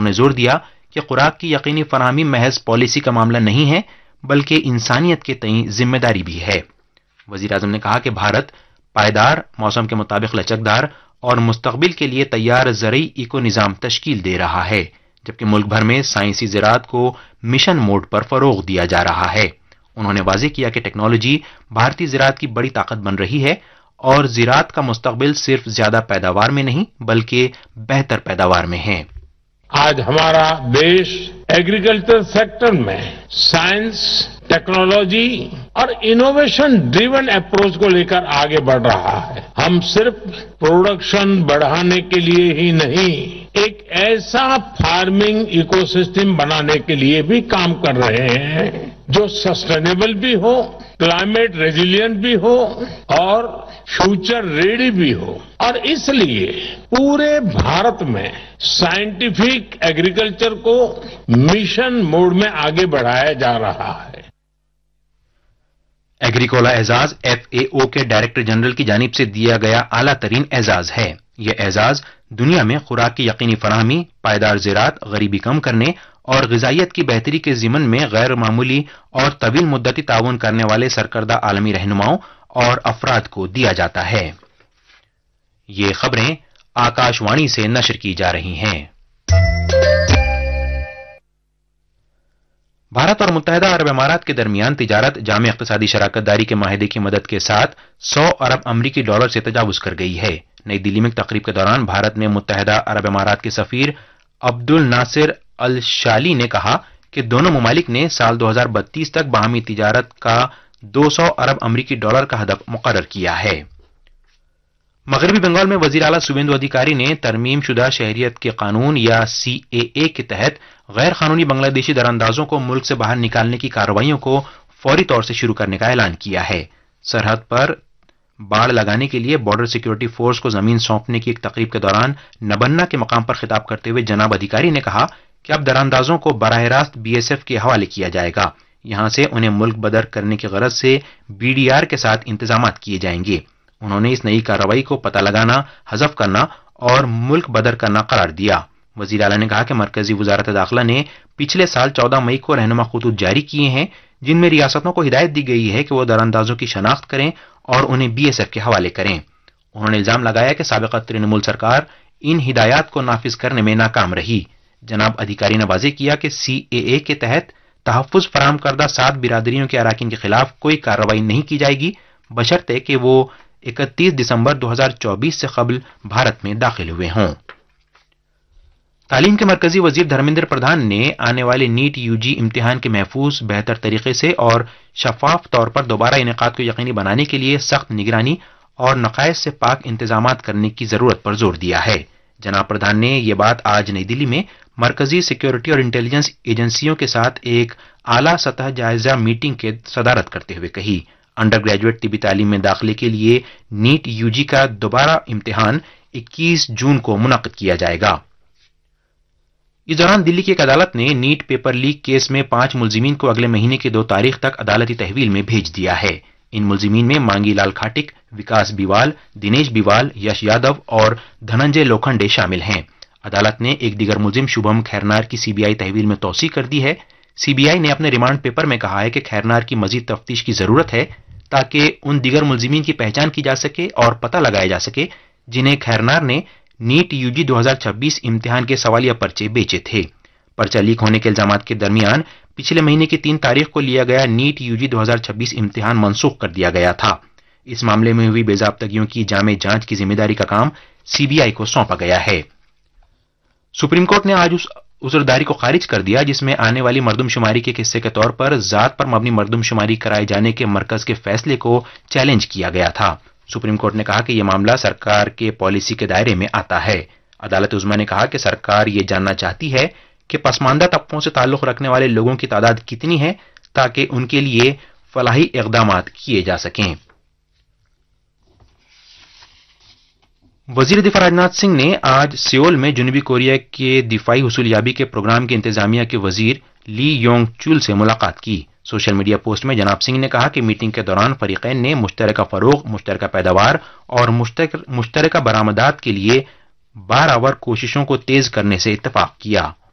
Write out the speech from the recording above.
نے زور دیا کہ خوراک کی یقینی فراہمی محض پالیسی کا معاملہ نہیں ہے بلکہ انسانیت کے تئیں ذمہ داری بھی ہے۔ وزیر اعظم نے کہا کہ بھارت پائیدار، موسم کے مطابق لچکدار اور مستقبل کے لیے تیار زرعی ایکو نظام تشکیل دے رہا ہے، جبکہ ملک بھر میں سائنسی زراعت کو مشن موڈ پر فروغ دیا جا رہا ہے۔ انہوں نے واضح کیا کہ ٹیکنالوجی بھارتی زراعت کی بڑی طاقت بن رہی ہے اور زراعت کا مستقبل صرف زیادہ پیداوار میں نہیں بلکہ بہتر پیداوار میں ہے۔ آج ہمارا دیش ایگریکلچر سیکٹر میں سائنس، ٹیکنالوجی اور انوویشن ڈریون اپروچ کو لے کر آگے بڑھ رہا ہے۔ ہم صرف پروڈکشن بڑھانے کے لیے ہی نہیں، ایک ایسا فارمنگ ایکو سسٹم بنانے کے لیے بھی کام کر رہے ہیں جو سسٹینیبل بھی ہو، کلائمیٹ ریزیلینٹ بھی ہو اور فیوچر ریڈی بھی ہو، اور اس لیے پورے بھارت میں سائنٹیفک ایگریکلچر کو مشن موڈ میں آگے بڑھایا جا رہا ہے۔ ایگریکولا اعزاز FAO کے ڈائریکٹر جنرل کی جانب سے دیا گیا اعلیٰ ترین اعزاز ہے۔ یہ اعزاز دنیا میں خوراک کی یقینی فراہمی، پائیدار زراعت، غریبی کم کرنے اور غذائیت کی بہتری کے ضمن میں غیر معمولی اور طویل مدتی تعاون کرنے والے سرکردہ عالمی رہنماؤں اور افراد کو دیا جاتا ہے۔ یہ خبریں آکاش وانی سے نشر کی جا رہی ہیں۔ بھارت اور متحدہ عرب امارات کے درمیان تجارت جامع اقتصادی شراکت داری کے معاہدے کی مدد کے ساتھ 100 ارب امریکی ڈالر سے تجاوز کر گئی ہے۔ نئی دلی میں ایک تقریب کے دوران بھارت میں متحدہ عرب امارات کے سفیر عبد الناصر الشالی نے کہا کہ دونوں ممالک نے سال 2032 تک باہمی تجارت کا 200 ارب امریکی ڈالر کا ہدف مقرر کیا ہے۔ مغربی بنگال میں وزیر اعلیٰ سویندو ادھیکاری نے ترمیم شدہ شہریت کے قانون یا CAA کے تحت غیر قانونی بنگلہ دیشی دراندازوں کو ملک سے باہر نکالنے کی کارروائیوں کو فوری طور سے شروع کرنے کا اعلان کیا ہے۔ سرحد پر باڑ لگانے کے لیے بارڈر سیکیورٹی فورس کو زمین سونپنے کی ایک تقریب کے دوران نبنا کے مقام پر خطاب کرتے ہوئے جناب ادھیکاری نے کہا کہ اب دراندازوں کو براہ راست BSF کے حوالے کیا جائے گا۔ یہاں سے انہیں ملک بدر کرنے کی غرض سے BDR کے ساتھ انتظامات کیے جائیں گے۔ انہوں نے اس نئی کارروائی کو پتہ لگانا، حذف کرنا اور ملک بدر کرنا قرار دیا۔ وزیر اعلیٰ نے کہا کہ مرکزی وزارت داخلہ نے پچھلے سال 14 مئی کو رہنما خطوط جاری کیے ہیں جن میں ریاستوں کو ہدایت دی گئی ہے کہ وہ دراندازوں کی شناخت کریں اور انہیں BSF کے حوالے کریں۔ انہوں نے الزام لگایا کہ سابقہ ترنمول سرکار ان ہدایات کو نافذ کرنے میں ناکام رہی۔ جناب ادھیکاری نے واضح کیا کہ CAA کے تحت تحفظ فراہم کردہ 7 برادریوں کے اراکین کے خلاف کوئی کارروائی نہیں کی جائے گی بشرطے کہ وہ 31 دسمبر 2024 سے قبل بھارت میں داخل ہوئے ہوں۔ تعلیم کے مرکزی وزیر دھرمیندر پردھان نے آنے والے نیٹ UG امتحان کے محفوظ، بہتر طریقے سے اور شفاف طور پر دوبارہ انعقاد کو یقینی بنانے کے لیے سخت نگرانی اور نقائص سے پاک انتظامات کرنے کی ضرورت پر زور دیا ہے۔ جناب پردھان نے یہ بات آج نئی دلی میں مرکزی سیکیورٹی اور انٹیلیجنس ایجنسیوں کے ساتھ ایک اعلیٰ سطح جائزہ میٹنگ کے صدارت کرتے ہوئے کہی۔ انڈر گریجویٹ طبی تعلیم میں داخلے کے لیے نیٹ UG کا دوبارہ امتحان 21 جون کو منعقد کیا جائے گا۔ اس دوران دلی کی ایک عدالت نے نیٹ پیپر لیک کیس میں 5 ملزمین کو اگلے مہینے کی 2 تاریخ تک عدالتی تحویل میں بھیج دیا ہے۔ ان ملزمین میں مانگی لال کھاٹک، وکاس بیوال، دنیش بیوال، یش یادو اور دھننجے لوکھنڈے شامل ہیں۔ عدالت نے ایک دیگر ملزم شبھم کھیرنار کی CBI تحویل میں توسیع کر دی ہے۔ CBI نے اپنے ریمانڈ پیپر میں کہا ہے کہ کھیرنار کی مزید تفتیش کی ضرورت ہے تاکہ ان دیگر ملزمین کی پہچان کی جا سکے اور پتہ لگایا جا سکے جنہیں کھیرنار نے نیٹ UG 2026 امتحان کے سوالیہ پرچے بیچے تھے۔ پرچہ لیک ہونے کے الزامات کے درمیان پچھلے مہینے کی 3 تاریخ کو لیا گیا نیٹ UG 2026 امتحان منسوخ کر دیا گیا تھا۔ اس معاملے میں ہوئی بے ضابطگیوں کی جامع جانچ کی ذمہ داری کا کام CBI کو سونپا گیا ہے۔ سپریم کورٹ نے آج اس عذرداری کو خارج کر دیا جس میں آنے والی مردم شماری کے حصے کے طور پر ذات پر مبنی مردم شماری کرائے جانے کے مرکز کے فیصلے کو چیلنج کیا گیا تھا۔ سپریم کورٹ نے کہا کہ یہ معاملہ سرکار کے پالیسی کے دائرے میں آتا ہے۔ عدالت عظمیٰ نے کہا کہ سرکار یہ جاننا چاہتی ہے کہ پسماندہ طبقوں سے تعلق رکھنے والے لوگوں کی تعداد کتنی ہے تاکہ ان کے لیے فلاحی اقدامات کیے جا سکیں۔ وزیر دفاع راجناتھ سنگھ نے آج سیول میں جنوبی کوریا کے دفاعی حصولیابی کے پروگرام کے انتظامیہ کے وزیر لی یونگ چول سے ملاقات کی۔ سوشل میڈیا پوسٹ میں جناب سنگھ نے کہا کہ میٹنگ کے دوران فریقین نے مشترکہ فروغ، مشترکہ پیداوار اور مشترکہ برآمدات کے لیے بارآور کوششوں کو تیز کرنے سے اتفاق کیا۔